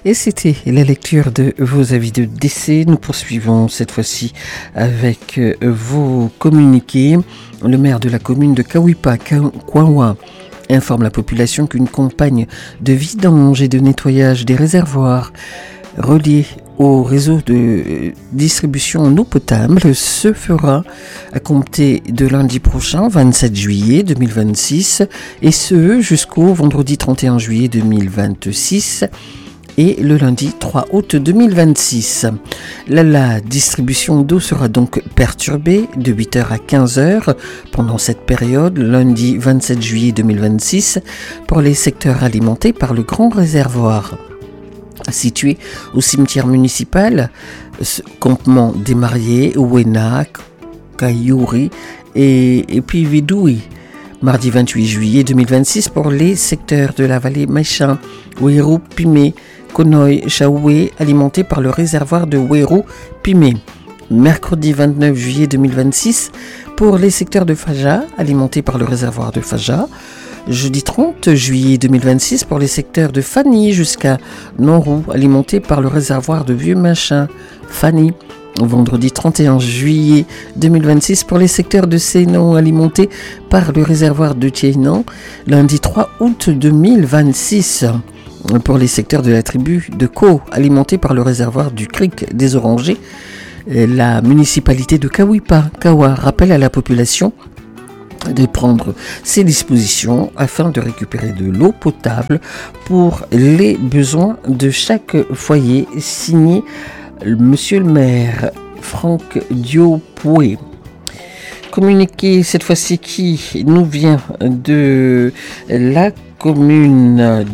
Et c'était la lecture de vos avis de décès. Nous poursuivons cette fois-ci avec vos communiqués. Le maire de la commune de Kawipa, Kwanwa, informe la population qu'une campagne de vidange et de nettoyage des réservoirs reliés au réseau de distribution en eau potable se fera à compter de lundi prochain, 27 juillet 2026, et ce jusqu'au vendredi 31 juillet 2026 et le lundi 3 août 2026. La distribution d'eau sera donc perturbée de 8h à 15h pendant cette période, lundi 27 juillet 2026, pour les secteurs alimentés par le grand réservoir situé au cimetière municipal, campement des mariés, Ouena, Kayuri et puis Vidoui. Mardi 28 juillet 2026 pour les secteurs de la vallée Maïchin, Ouérou, Pimé, Konoy, Chaoué, alimentés par le réservoir de Ouérou, Pimé. Mercredi 29 juillet 2026 pour les secteurs de Faja, alimentés par le réservoir de Faja. Jeudi 30 juillet 2026 pour les secteurs de Fani jusqu'à Norou, alimentés par le réservoir de Vieux-Machin, Fani. Vendredi 31 juillet 2026 pour les secteurs de Sénan, alimentés par le réservoir de Tiénan. Lundi 3 août 2026 pour les secteurs de la tribu de Ko, alimentés par le réservoir du Cric des Orangers. La municipalité de Kawipa, Kawa, rappelle à la population de prendre ses dispositions afin de récupérer de l'eau potable pour les besoins de chaque foyer. Signé Monsieur le maire Franck Diopoué. Communiqué cette fois-ci qui nous vient de la commune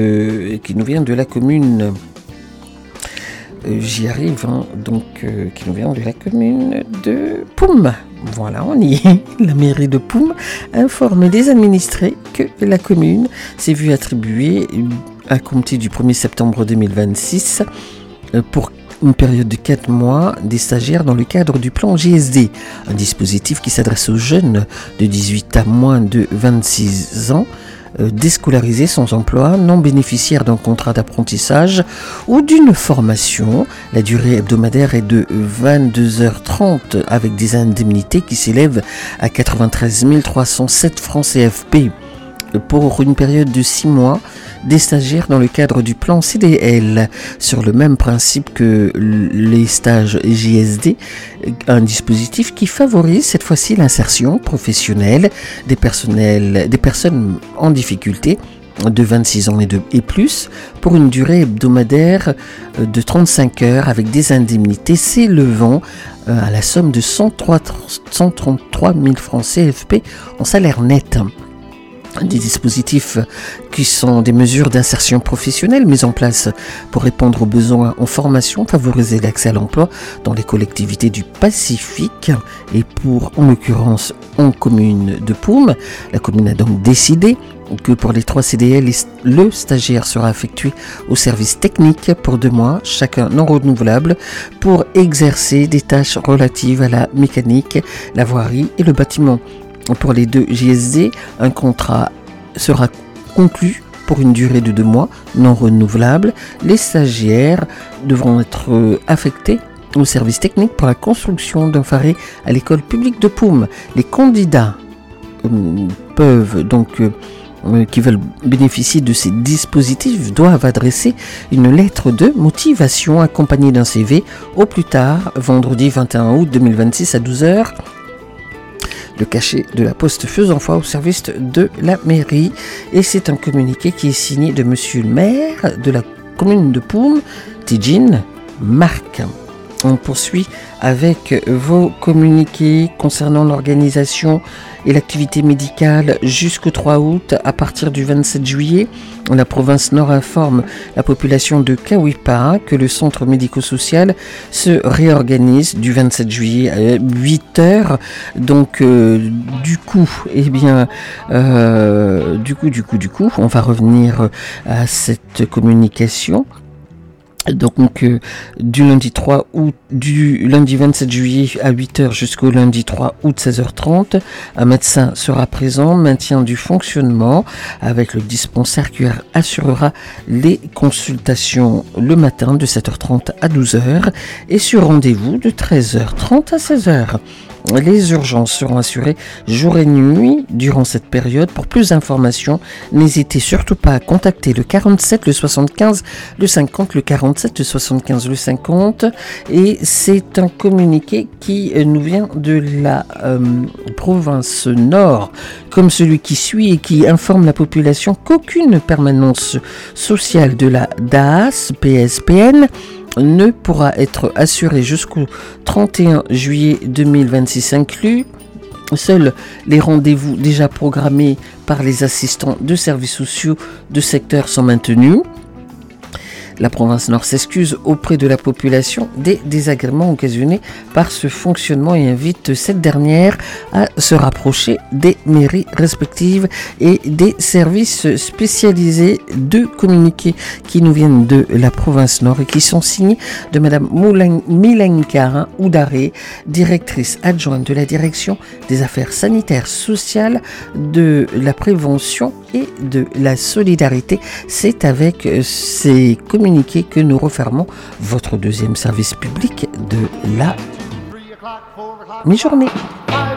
j'y arrive, qui nous vient de la commune de Poum. Voilà, on y est. La mairie de Poum informe les administrés que la commune s'est vue attribuer à compter du 1er septembre 2026 pour une période de 4 mois des stagiaires dans le cadre du plan JSD, un dispositif qui s'adresse aux jeunes de 18 à moins de 26 ans, déscolarisés sans emploi, non bénéficiaires d'un contrat d'apprentissage ou d'une formation. La durée hebdomadaire est de 22h30 avec des indemnités qui s'élèvent à 93 307 francs CFP. Pour une période de 6 mois, des stagiaires dans le cadre du plan CDL, sur le même principe que les stages JSD, un dispositif qui favorise cette fois-ci l'insertion professionnelle des personnes en difficulté de 26 ans et plus, pour une durée hebdomadaire de 35 heures avec des indemnités s'élevant à la somme de 133 000 francs CFP en salaire net. Des dispositifs qui sont des mesures d'insertion professionnelle mises en place pour répondre aux besoins en formation, favoriser l'accès à l'emploi dans les collectivités du Pacifique et pour, en l'occurrence, en commune de Poum. La commune a donc décidé que pour les 3 CDL, le stagiaire sera affecté au service technique pour 2 mois, chacun non renouvelable, pour exercer des tâches relatives à la mécanique, la voirie et le bâtiment. Pour les 2 JSD, un contrat sera conclu pour une durée de 2 mois non renouvelable. Les stagiaires devront être affectés au service technique pour la construction d'un phare à l'école publique de Poum. Les candidats qui veulent bénéficier de ces dispositifs doivent adresser une lettre de motivation accompagnée d'un CV au plus tard vendredi 21 août 2026 à 12h. Le cachet de la poste faisant foi au service de la mairie. Et c'est un communiqué qui est signé de monsieur le maire de la commune de Poum, Tidjine Marc. On poursuit avec vos communiqués concernant l'organisation et l'activité médicale jusqu'au 3 août. À partir du 27 juillet, la province Nord informe la population de Kawipa que le centre médico-social se réorganise du 27 juillet à 8h. Donc, du coup, on va revenir à cette communication. Donc du lundi 27 juillet à 8h jusqu'au lundi 3 août 16h30, un médecin sera présent, maintien du fonctionnement avec le dispensaire qui assurera les consultations le matin de 7h30 à 12h et sur rendez-vous de 13h30 à 16h. Les urgences seront assurées jour et nuit durant cette période. Pour plus d'informations, n'hésitez surtout pas à contacter le 47, le 75, le 50, le 47, le 75, le 50. Et c'est un communiqué qui nous vient de la province nord, comme celui qui suit et qui informe la population qu'aucune permanence sociale de la DAS, PSPN, ne pourra être assuré jusqu'au 31 juillet 2026 inclus. Seuls les rendez-vous déjà programmés par les assistants de services sociaux de secteur sont maintenus. La province Nord s'excuse auprès de la population des désagréments occasionnés par ce fonctionnement et invite cette dernière à se rapprocher des mairies respectives et des services spécialisés. Deux communiqués qui nous viennent de la province Nord et qui sont signés de Madame Milenka Oudaré, directrice adjointe de la direction des affaires sanitaires sociales, de la prévention et de la solidarité. C'est avec ces communiqués que nous refermons votre deuxième service public de la mi-journée.